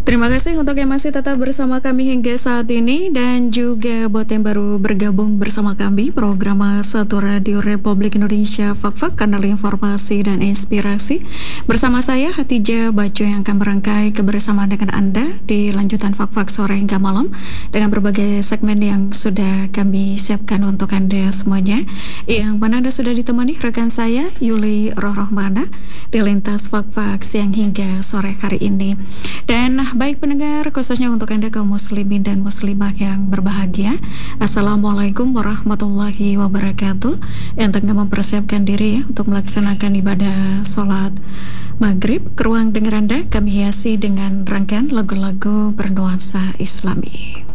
Terima kasih untuk yang masih tetap bersama kami hingga saat ini dan juga buat yang baru bergabung bersama kami program Satu Radio Republik Indonesia Fak-Fak, kanal informasi dan inspirasi. Bersama saya Hatijah Bajo yang akan merangkai kebersamaan dengan Anda di lanjutan Fak-Fak sore hingga malam dengan berbagai segmen yang sudah kami siapkan untuk Anda semuanya. Yang mana Anda sudah ditemani rekan saya Yuli Rohrohmana di lintas Fak-Fak siang hingga sore hari ini. Dan baik pendengar, khususnya untuk Anda kaum muslimin dan muslimah yang berbahagia, Assalamualaikum warahmatullahi wabarakatuh. Yang tengah mempersiapkan diri untuk melaksanakan ibadah sholat maghrib, ke ruang dengar Anda kami hiasi dengan rangkaian lagu-lagu bernuansa Islami.